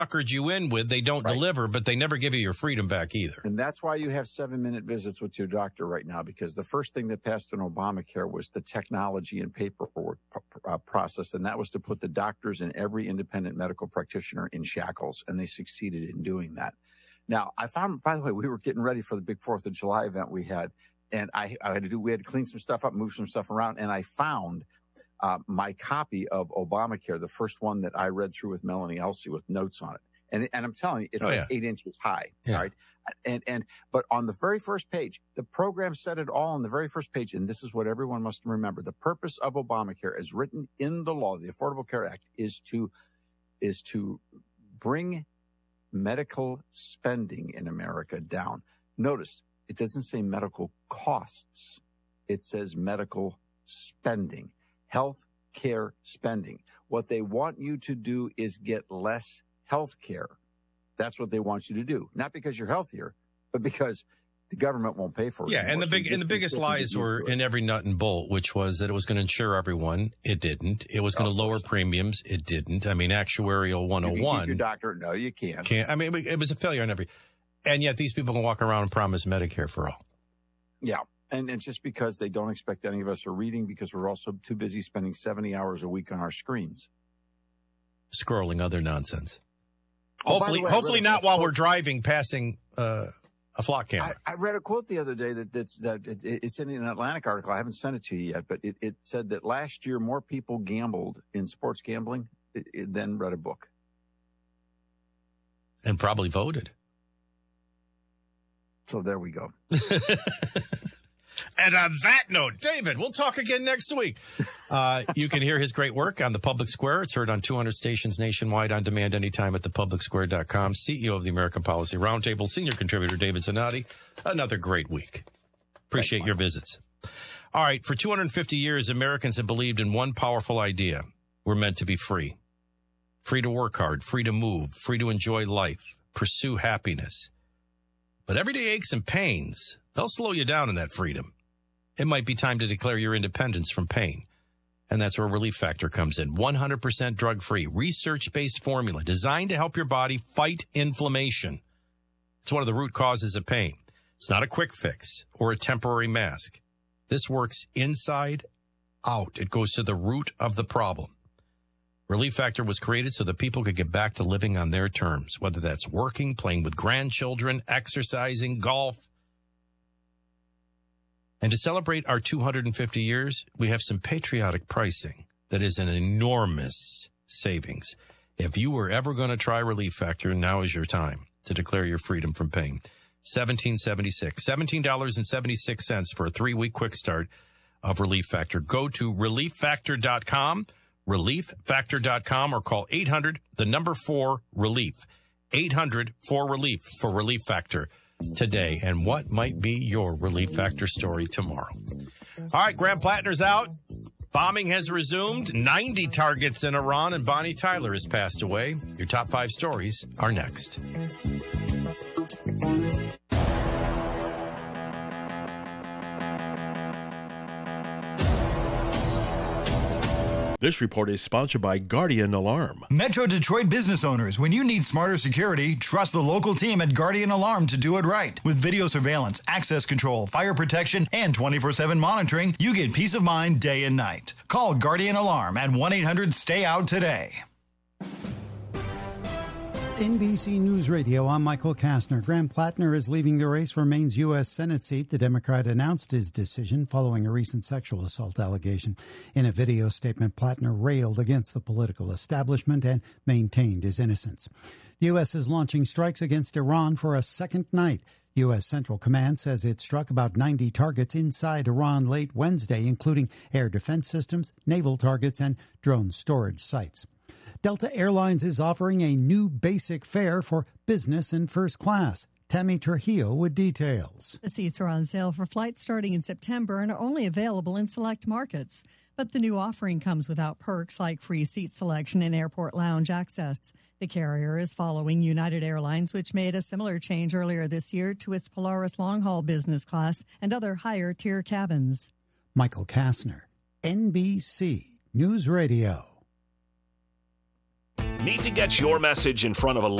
suckered you in with, they don't deliver, but they never give you your freedom back either. And that's why you have 7-minute visits with your doctor right now, because the first thing that passed in Obamacare was the technology and paperwork process, and that was to put the doctors and every independent medical practitioner in shackles, and they succeeded in doing that. Now, I found, by the way, we were getting ready for the big 4th of July event we had, and we had to clean some stuff up, move some stuff around, and I found my copy of Obamacare, the first one that I read through with Melanie Elsey with notes on it. And I'm telling you, it's 8 inches high. Yeah. Right. But on the very first page, the program said it all on the very first page. And this is what everyone must remember. The purpose of Obamacare, as written in the law, the Affordable Care Act, is to bring medical spending in America down. Notice it doesn't say medical costs. It says medical spending. Health care spending. What they want you to do is get less health care. That's what they want you to do. Not because you're healthier, but because the government won't pay for it. Yeah, and the biggest lies were in every nut and bolt, which was that it was going to insure everyone. It didn't. It was going to lower premiums. It didn't. I mean, actuarial 101. You can keep your doctor. No, you can't. I mean, it was a failure on every. And yet these people can walk around and promise Medicare for all. Yeah. And it's just because they don't expect any of us are reading, because we're also too busy spending 70 hours a week on our screens. Scrolling other nonsense. Hopefully not while we're driving, passing a flock camera. I read a quote the other day that it's in an Atlantic article. I haven't sent it to you yet, but it said that last year more people gambled in sports gambling than read a book. And probably voted. So there we go. And on that note, David, we'll talk again next week. You can hear his great work on The Public Square. It's heard on 200 stations nationwide, on demand anytime at thepublicsquare.com. CEO of the American Policy Roundtable, senior contributor David Zanotti. Another great week. Appreciate your visits. All right, for 250 years, Americans have believed in one powerful idea. We're meant to be free. Free to work hard, free to move, free to enjoy life, pursue happiness. But everyday aches and pains, they'll slow you down in that freedom. It might be time to declare your independence from pain. And that's where Relief Factor comes in. 100% drug-free, research-based formula designed to help your body fight inflammation. It's one of the root causes of pain. It's not a quick fix or a temporary mask. This works inside out. It goes to the root of the problem. Relief Factor was created so that people could get back to living on their terms, whether that's working, playing with grandchildren, exercising, golf. And to celebrate our 250 years, we have some patriotic pricing that is an enormous savings. If you were ever going to try Relief Factor, now is your time to declare your freedom from pain. $17.76 for a 3-week quick start of Relief Factor. Go to relieffactor.com, relieffactor.com, or call 800-4-RELIEF, 800-4-RELIEF for Relief Factor today. And what might be your Relief Factor story tomorrow? All right, Graham Plattner's out. Bombing has resumed. 90 targets in Iran, and Bonnie Tyler has passed away. Your top 5 stories are next. This report is sponsored by Guardian Alarm. Metro Detroit business owners, when you need smarter security, trust the local team at Guardian Alarm to do it right. With video surveillance, access control, fire protection, and 24/7 monitoring, you get peace of mind day and night. Call Guardian Alarm at 1-800-STAY-OUT today. NBC News Radio, I'm Michael Kastner. Graham Plattner is leaving the race for Maine's U.S. Senate seat. The Democrat announced his decision following a recent sexual assault allegation. In a video statement, Plattner railed against the political establishment and maintained his innocence. The U.S. is launching strikes against Iran for a second night. U.S. Central Command says it struck about 90 targets inside Iran late Wednesday, including air defense systems, naval targets, and drone storage sites. Delta Airlines is offering a new basic fare for business and first class. Tammy Trujillo with details. The seats are on sale for flights starting in September and are only available in select markets. But the new offering comes without perks like free seat selection and airport lounge access. The carrier is following United Airlines, which made a similar change earlier this year to its Polaris long-haul business class and other higher-tier cabins. Michael Kastner, NBC News Radio. Need to get your message in front of a